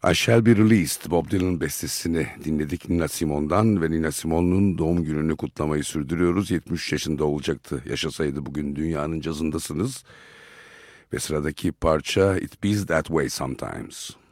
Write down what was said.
I Shall Be Released, Bob Dylan'ın bestesini dinledik Nina Simone'dan ve Nina Simone'un doğum gününü kutlamayı sürdürüyoruz. 73 yaşında olacaktı. Yaşasaydı bugün dünyanın cazındasınız. Ve sıradaki parça It Bees That Way Sometimes.